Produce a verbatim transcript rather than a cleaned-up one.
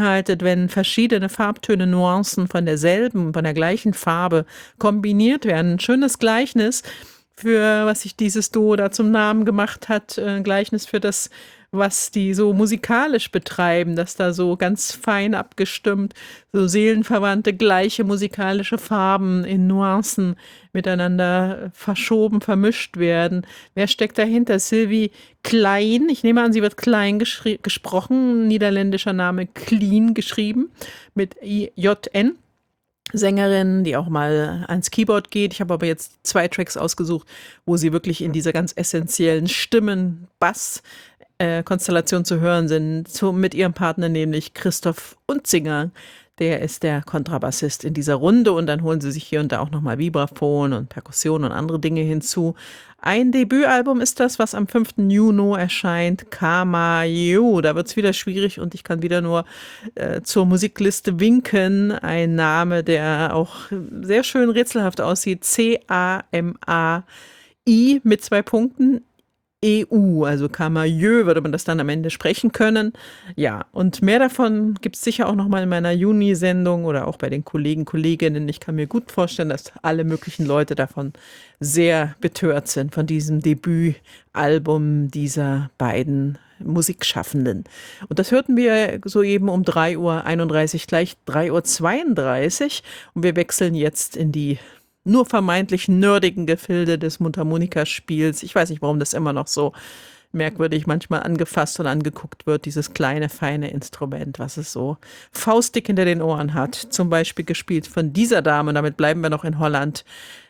beinhaltet, wenn verschiedene Farbtöne, Nuancen von derselben, von der gleichen Farbe kombiniert werden. Ein schönes Gleichnis, für was sich dieses Duo da zum Namen gemacht hat. Ein Gleichnis für das, was die so musikalisch betreiben, dass da so ganz fein abgestimmt, so seelenverwandte, gleiche musikalische Farben in Nuancen miteinander verschoben, vermischt werden. Wer steckt dahinter? Sylvie Klein. Ich nehme an, sie wird Klein geschri- gesprochen. Niederländischer Name Clean geschrieben mit I J N. Sängerin, die auch mal ans Keyboard geht. Ich habe aber jetzt zwei Tracks ausgesucht, wo sie wirklich in dieser ganz essentiellen Stimmen, Bass, äh, Konstellation zu hören sind, zu, mit ihrem Partner, nämlich Christoph Unzinger. Der ist der Kontrabassist in dieser Runde und dann holen sie sich hier und da auch nochmal Vibraphon und Perkussion und andere Dinge hinzu. Ein Debütalbum ist das, was am fünften Juni erscheint, Kamayo. Da wird es wieder schwierig und ich kann wieder nur äh, zur Musikliste winken. Ein Name, der auch sehr schön rätselhaft aussieht. C A M A I mit zwei Punkten. E U, also Camailleux würde man das dann am Ende sprechen können. Ja, und mehr davon gibt es sicher auch nochmal in meiner Juni-Sendung oder auch bei den Kollegen, Kolleginnen. Ich kann mir gut vorstellen, dass alle möglichen Leute davon sehr betört sind, von diesem Debütalbum dieser beiden Musikschaffenden. Und das hörten wir soeben um drei Uhr einunddreißig, gleich drei Uhr zweiunddreißig. Und wir wechseln jetzt in die nur vermeintlich nerdigen Gefilde des Mundharmonikaspiels. Ich weiß nicht, warum das immer noch so merkwürdig manchmal angefasst und angeguckt wird, dieses kleine, feine Instrument, was es so faustdick hinter den Ohren hat. Zum Beispiel gespielt von dieser Dame, und damit bleiben wir noch in Holland,